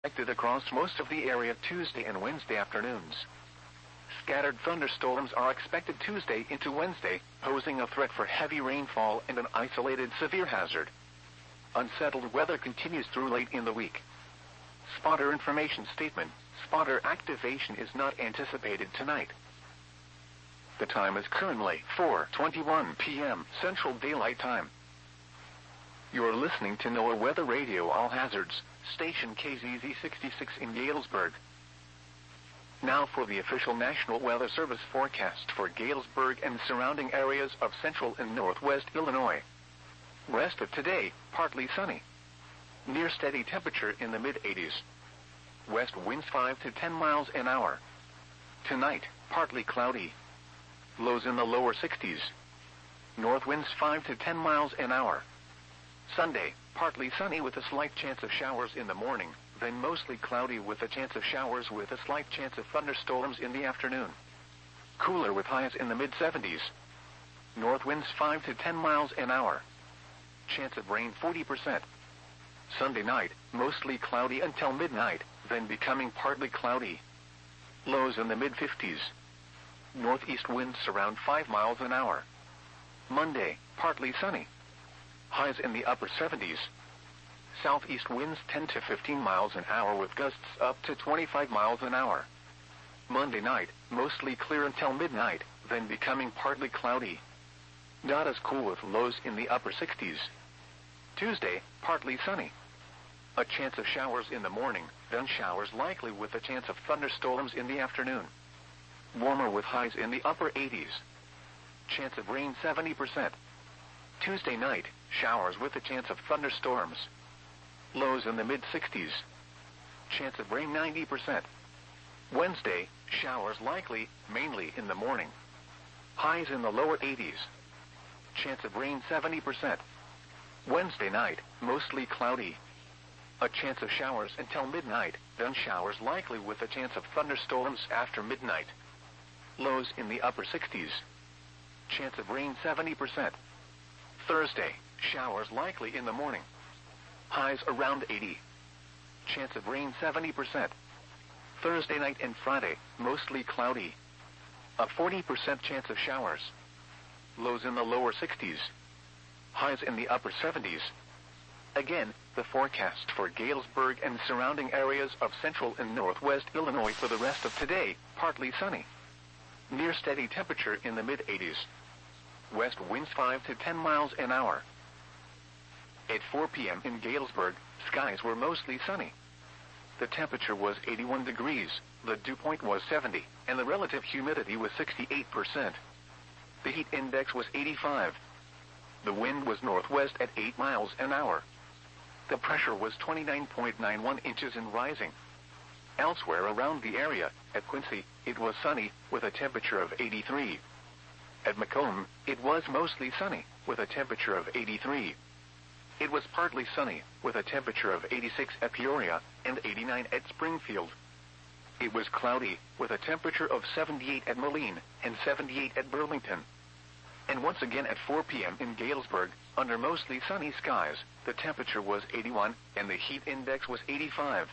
expected across most of the area Tuesday and Wednesday afternoons. Scattered thunderstorms are expected Tuesday into Wednesday, posing a threat for heavy rainfall and an isolated severe hazard. Unsettled weather continues through late in the week. Spotter information statement. Spotter activation is not anticipated tonight. The time is currently 4:21 p.m. Central Daylight Time. You're listening to NOAA Weather Radio All Hazards, station KZZ66 in Galesburg. Now for the official National Weather Service forecast for Galesburg and surrounding areas of central and northwest Illinois. Rest of today, partly sunny. Near steady temperature in the mid-80s. West winds 5 to 10 miles an hour. Tonight, partly cloudy. Lows in the lower 60s. North winds 5 to 10 miles an hour. Sunday, partly sunny with a slight chance of showers in the morning, then mostly cloudy with a chance of showers with a slight chance of thunderstorms in the afternoon. Cooler with highs in the mid-70s. North winds 5 to 10 miles an hour. Chance of rain 40%. Sunday night, mostly cloudy until midnight, then becoming partly cloudy. Lows in the mid-50s. Northeast winds around 5 miles an hour. Monday, partly sunny. Highs in the upper 70s. Southeast winds 10 to 15 miles an hour with gusts up to 25 miles an hour. Monday night, mostly clear until midnight, then becoming partly cloudy. Not as cool with lows in the upper 60s. Tuesday, partly sunny. A chance of showers in the morning, then showers likely with a chance of thunderstorms in the afternoon. Warmer with highs in the upper 80s. Chance of rain 70%. Tuesday night, showers with a chance of thunderstorms. Lows in the mid-60s. Chance of rain 90%. Wednesday, showers likely, mainly in the morning. Highs in the lower 80s. Chance of rain 70%. Wednesday night, mostly cloudy. A chance of showers until midnight, then showers likely with a chance of thunderstorms after midnight. Lows in the upper 60s. Chance of rain 70%. Thursday, showers likely in the morning. Highs around 80. Chance of rain 70%. Thursday night and Friday, mostly cloudy. A 40% chance of showers. Lows in the lower 60s. Highs in the upper 70s. Again, the forecast for Galesburg and surrounding areas of central and northwest Illinois for the rest of today, partly sunny. Near steady temperature in the mid-80s. West winds 5 to 10 miles an hour. At 4 p.m. in Galesburg, skies were mostly sunny. The temperature was 81 degrees, the dew point was 70, and the relative humidity was 68%. The heat index was 85. The wind was northwest at 8 miles an hour. The pressure was 29.91 inches and rising. Elsewhere around the area, at Quincy, it was sunny, with a temperature of 83. At Macomb, it was mostly sunny, with a temperature of 83. It was partly sunny, with a temperature of 86 at Peoria and 89 at Springfield. It was cloudy, with a temperature of 78 at Moline and 78 at Burlington. And once again at 4 p.m. in Galesburg, under mostly sunny skies, the temperature was 81 and the heat index was 85.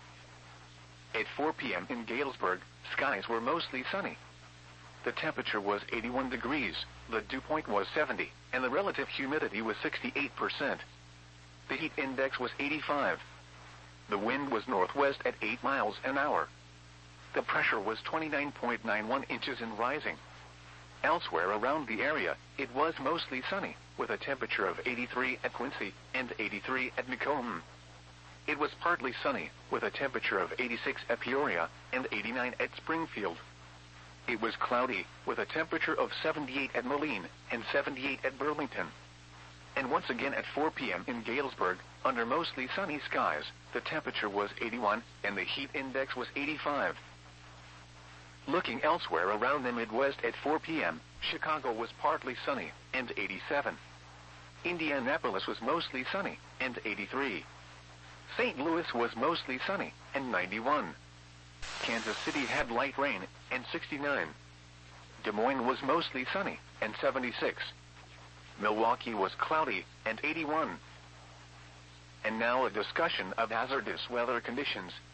At 4 p.m. in Galesburg, skies were mostly sunny. The temperature was 81 degrees, the dew point was 70, and the relative humidity was 68%. The heat index was 85. The wind was northwest at 8 miles an hour. The pressure was 29.91 inches and rising. Elsewhere around the area, it was mostly sunny, with a temperature of 83 at Quincy and 83 at Macomb. It was partly sunny, with a temperature of 86 at Peoria and 89 at Springfield. It was cloudy, with a temperature of 78 at Moline and 78 at Burlington. And once again at 4 p.m. in Galesburg, under mostly sunny skies, the temperature was 81 and the heat index was 85. Looking elsewhere around the Midwest at 4 p.m., Chicago was partly sunny and 87. Indianapolis was mostly sunny and 83. St. Louis was mostly sunny and 91. Kansas City had light rain and 69. Des Moines was mostly sunny and 76. Milwaukee was cloudy and 81. And now a discussion of hazardous weather conditions